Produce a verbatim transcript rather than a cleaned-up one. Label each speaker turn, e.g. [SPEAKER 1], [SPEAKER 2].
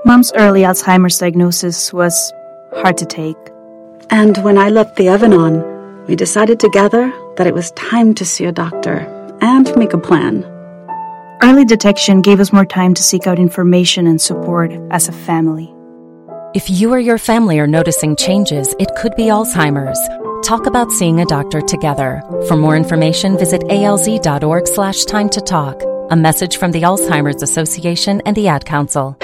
[SPEAKER 1] Mom's early Alzheimer's diagnosis was hard to take.
[SPEAKER 2] And when I let the oven on, we decided together that it was time to see a doctor and make a plan.
[SPEAKER 1] Early detection gave us more time to seek out information and support as a family.
[SPEAKER 3] If you or your family are noticing changes, it could be Alzheimer's. Talk about seeing a doctor together. For more information, visit alz.org slash time to talk. A message from the Alzheimer's Association and the Ad Council.